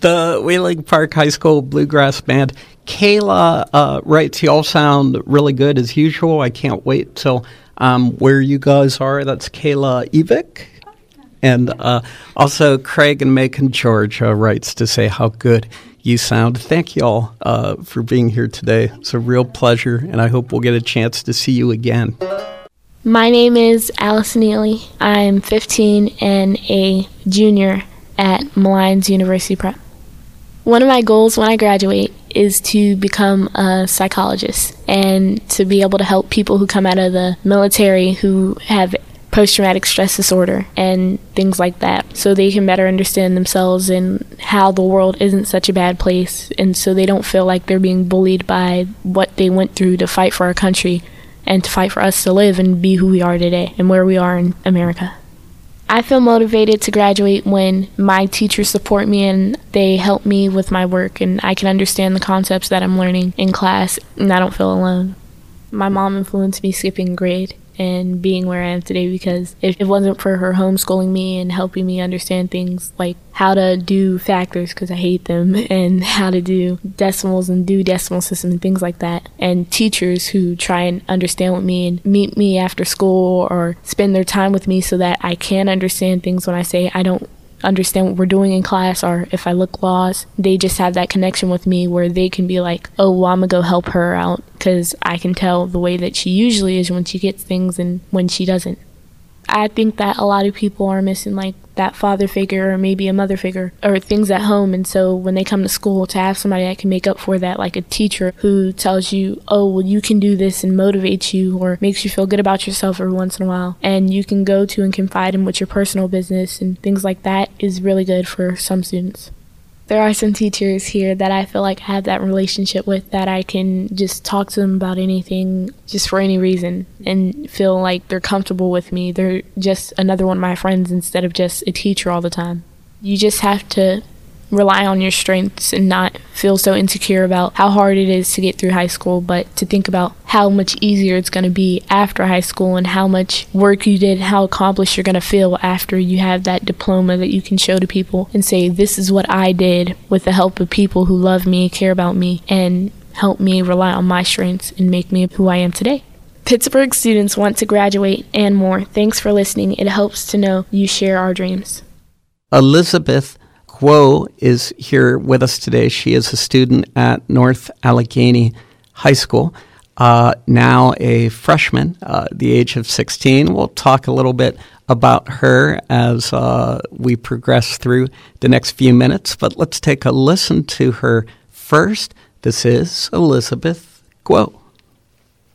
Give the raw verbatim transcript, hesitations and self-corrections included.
the Wheeling Park High School Bluegrass Band. Kayla uh, writes, you all sound really good as usual. I can't wait till um, where you guys are. That's Kayla Evick. And uh, also Craig and Macon George uh, writes to say how good you sound. Thank you all uh, for being here today. It's a real pleasure, and I hope we'll get a chance to see you again. My name is Allison Neely. I'm fifteen and a junior at Malines University Prep. One of my goals when I graduate is to become a psychologist and to be able to help people who come out of the military who have post-traumatic stress disorder and things like that, so they can better understand themselves and how the world isn't such a bad place, and so they don't feel like they're being bullied by what they went through to fight for our country and to fight for us to live and be who we are today and where we are in America. I feel motivated to graduate when my teachers support me and they help me with my work, and I can understand the concepts that I'm learning in class and I don't feel alone. My mom influenced me skipping grade and being where I am today, because if it wasn't for her homeschooling me and helping me understand things like how to do factors, because I hate them, and how to do decimals and do decimal system and things like that, and teachers who try and understand with me and meet me after school or spend their time with me so that I can understand things when I say I don't understand what we're doing in class, or if I look lost, they just have that connection with me where they can be like, oh, well, I'm gonna go help her out because I can tell the way that she usually is when she gets things and when she doesn't. I think that a lot of people are missing like that father figure or maybe a mother figure or things at home, and so when they come to school, to have somebody that can make up for that, like a teacher who tells you, oh, well, you can do this, and motivates you or makes you feel good about yourself every once in a while, and you can go to and confide in with your personal business and things like that, is really good for some students. There are some teachers here that I feel like I have that relationship with, that I can just talk to them about anything, just for any reason, and feel like they're comfortable with me. They're just another one of my friends instead of just a teacher all the time. You just have to rely on your strengths and not feel so insecure about how hard it is to get through high school, but to think about how much easier it's going to be after high school and how much work you did, how accomplished you're going to feel after you have that diploma that you can show to people and say, this is what I did with the help of people who love me, care about me, and help me rely on my strengths and make me who I am today. Pittsburgh students want to graduate and more. Thanks for listening. It helps to know you share our dreams. Elizabeth Guo is here with us today. She is a student at North Allegheny High School, uh, now a freshman, uh, the age of sixteen. We'll talk a little bit about her as uh, we progress through the next few minutes, but let's take a listen to her first. This is Elizabeth Guo.